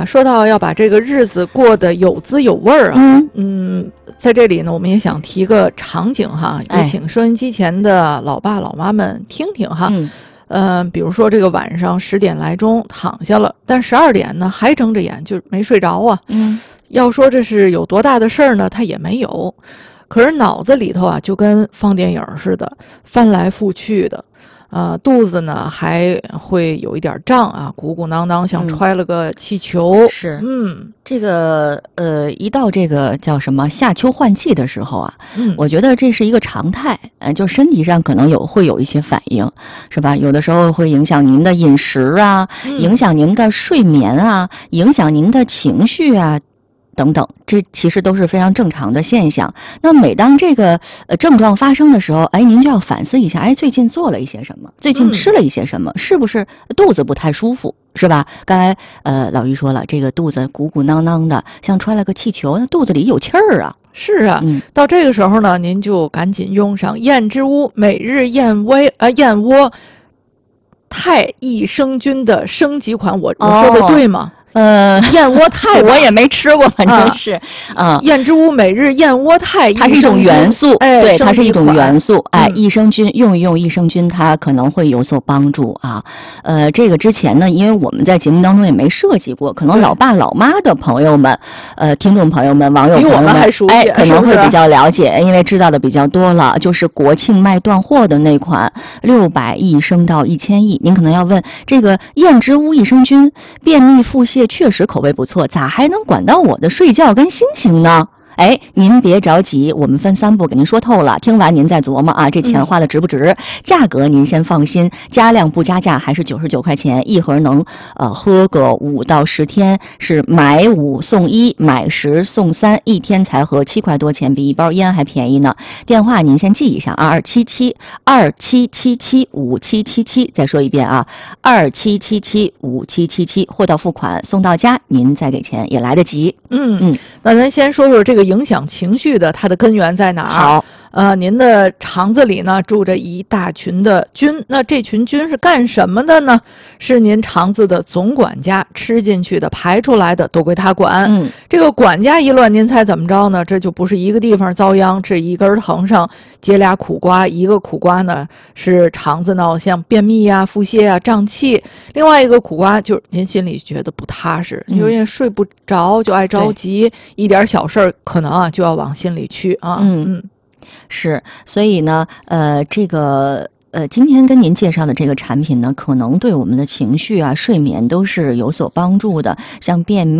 呀，说到要把这个日子过得有滋有味儿啊，在这里呢，我们也想提个场景哈，也请收音机前的老爸老妈们听听哈。比如说这个晚上10点来钟躺下了，但12点呢还睁着眼，就没睡着啊。要说这是有多大的事儿呢，他也没有，可是脑子里头啊就跟放电影似的，翻来覆去的。肚子呢还会有一点胀啊，鼓鼓囊囊，像揣了个气球。 是，这个一到这个叫什么夏秋换季的时候啊，我觉得这是一个常态，就身体上可能会有一些反应，是吧？有的时候会影响您的饮食啊，影响您的睡眠啊，影响您的情绪啊。等等，这其实都是非常正常的现象。那每当这个症状发生的时候，您就要反思一下，最近做了一些什么，最近吃了一些什么，是不是肚子不太舒服，是吧？刚才老于说了，这个肚子鼓鼓囊囊的，像揣了个气球，那肚子里有气儿啊。 是啊，到这个时候呢，您就赶紧用上燕之屋每日燕窝肽益生菌的升级款，我说的对吗？燕窝肽我也没吃过，反正是燕之屋每日燕窝肽， 它是一种元素，对，它是一种元素，益生菌用一用益生菌，它可能会有所帮助啊。这个之前呢，因为我们在节目当中也没涉及过，可能老爸老妈的朋友们，听众朋友们、网友朋友们， 比我们还熟悉， 可能会比较了解，因为知道的比较多了。就是国庆卖断货的那款600亿升到1000亿，您可能要问，这个燕之屋益生菌便秘腹泻确实口味不错，咋还能管到我的睡觉跟心情呢？您别着急，我们分3步给您说透了，听完您再琢磨啊，这钱花的值不值？价格您先放心，加量不加价，还是99块钱一盒，能喝个5到10天，是买5送1，买10送3，一天才合7块多钱，比一包烟还便宜呢。电话您先记一下，277727775777，再说一遍啊，27775777，货到付款送到家，您再给钱也来得及。 那咱先说说这个影响情绪的它的根源在哪儿？ 好， 您的肠子里呢住着一大群的菌，那这群菌是干什么的呢？是您肠子的总管家，吃进去的排出来的都归他管。这个管家一乱，您猜怎么着呢？这就不是一个地方遭殃，这一根藤上结俩苦瓜，一个苦瓜呢是肠子闹像便秘啊、腹泻啊、胀气，另外一个苦瓜就是您心里觉得不踏实，因为睡不着就爱着急，一点小事儿可能就要往心里去啊。 是，所以呢，这个今天跟您介绍的这个产品呢，可能对我们的情绪啊、睡眠都是有所帮助的，像便秘